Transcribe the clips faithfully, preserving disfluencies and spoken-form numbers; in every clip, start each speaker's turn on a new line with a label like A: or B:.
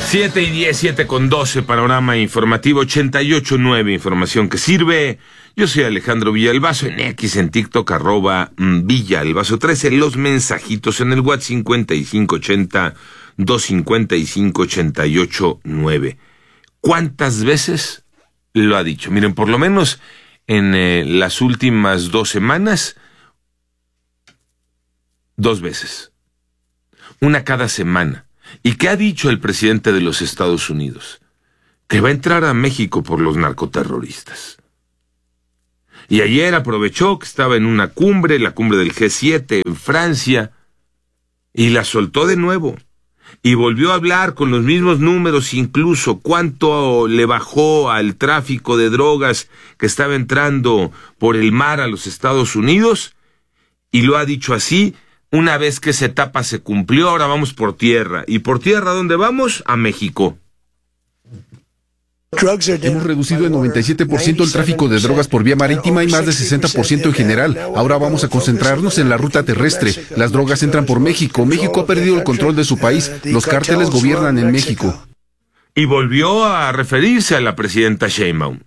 A: siete y diez, siete con doce, panorama informativo ochenta y ocho punto nueve, información que sirve. Yo soy Alejandro Villalbazo, en X, en TikTok, arroba Villalbazo trece, los mensajitos en el WhatsApp cincuenta y cinco ochenta, doscientos cincuenta y cinco, ochenta y ocho nueve. ¿Cuántas veces lo ha dicho? Miren, por lo menos en eh, las últimas dos semanas, dos veces. Una cada semana. ¿Y qué ha dicho el presidente de los Estados Unidos? Que va a entrar a México por los narcoterroristas. Y ayer aprovechó que estaba en una cumbre, la cumbre del G siete en Francia, y la soltó de nuevo. Y volvió a hablar con los mismos números, incluso cuánto le bajó al tráfico de drogas que estaba entrando por el mar a los Estados Unidos, y lo ha dicho así: una vez que esa etapa se cumplió, ahora vamos por tierra. ¿Y por tierra dónde vamos? A México.
B: Hemos reducido en noventa y siete por ciento el tráfico de drogas por vía marítima y más de sesenta por ciento en general. Ahora vamos a concentrarnos en la ruta terrestre. Las drogas entran por México. México ha perdido el control de su país. Los cárteles gobiernan en México.
A: Y volvió a referirse a la presidenta Sheinbaum.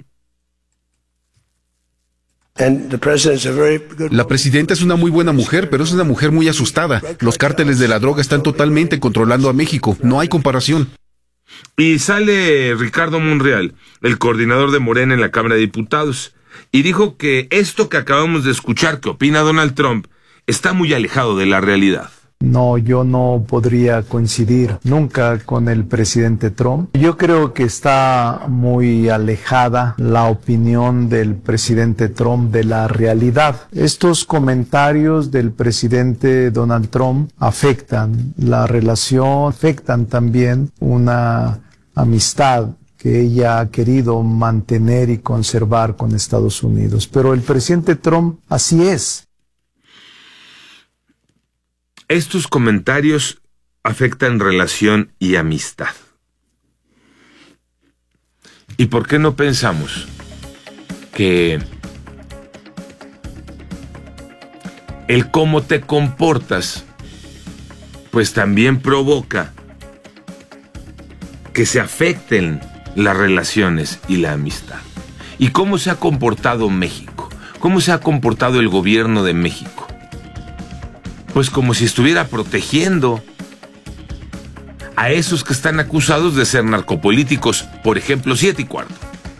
B: La presidenta es una muy buena mujer, pero es una mujer muy asustada. Los cárteles de la droga están totalmente controlando a México. No hay comparación.
A: Y sale Ricardo Monreal, el coordinador de Morena en la Cámara de Diputados, y dijo que esto que acabamos de escuchar, que opina Donald Trump, está muy alejado de la realidad.
C: No, yo no podría coincidir nunca con el presidente Trump. Yo creo que está muy alejada la opinión del presidente Trump de la realidad. Estos comentarios del presidente Donald Trump afectan la relación, afectan también una amistad que ella ha querido mantener y conservar con Estados Unidos. Pero el presidente Trump así es.
A: Estos comentarios afectan relación y amistad. ¿Y por qué no pensamos que el cómo te comportas pues también provoca que se afecten las relaciones y la amistad? ¿Y cómo se ha comportado México? ¿Cómo se ha comportado el gobierno de México? Pues como si estuviera protegiendo a esos que están acusados de ser narcopolíticos, por ejemplo, siete y cuarto.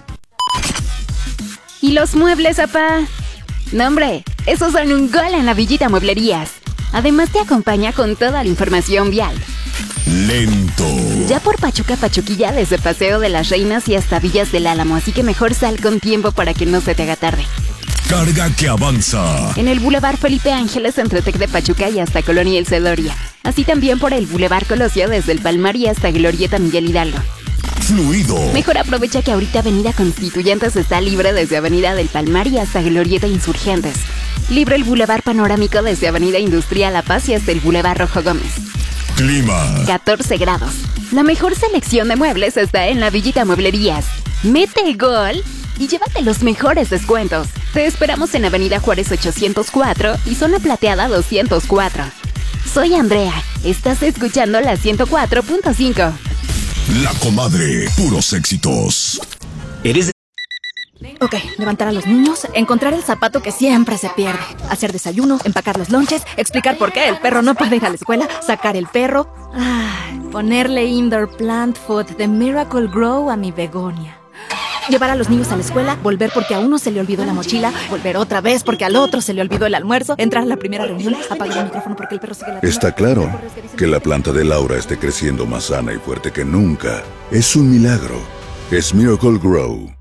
D: ¿Y los muebles, apá? No, hombre, esos son un gol en la Villita Mueblerías. Además te acompaña con toda la información vial.
E: Lento.
D: Ya por Pachuca, Pachuquilla, desde Paseo de las Reinas y hasta Villas del Álamo, así que mejor sal con tiempo para que no se te haga tarde.
E: Carga que avanza.
D: En el Boulevard Felipe Ángeles, entre Tec de Pachuca y hasta Colonia El Cedoria. Así también por el Boulevard Colosio, desde el Palmar y hasta Glorieta Miguel Hidalgo.
E: Fluido.
D: Mejor aprovecha que ahorita Avenida Constituyentes está libre desde Avenida del Palmar y hasta Glorieta Insurgentes. Libre el Boulevard Panorámico desde Avenida Industrial La Paz y hasta el Boulevard Rojo Gómez.
E: Clima.
D: catorce grados. La mejor selección de muebles está en la Villita Mueblerías. Mete gol y llévate los mejores descuentos. Te esperamos en Avenida Juárez ochocientos cuatro y Zona Plateada doscientos cuatro. Soy Andrea. Estás escuchando la ciento cuatro punto cinco.
E: La Comadre. Puros éxitos.
F: Eres de...
G: Ok, levantar a los niños, encontrar el zapato que siempre se pierde, hacer desayuno, empacar los lonches, explicar por qué el perro no puede ir a la escuela, sacar el perro, ay, ponerle indoor plant food de Miracle Grow a mi begonia. Llevar a los niños a la escuela, volver porque a uno se le olvidó la mochila, volver otra vez porque al otro se le olvidó el almuerzo, entrar a la primera reunión, apagar el micrófono porque el perro sigue la...
H: Está claro que la planta de Laura esté creciendo más sana y fuerte que nunca. Es un milagro. Es Miracle Grow.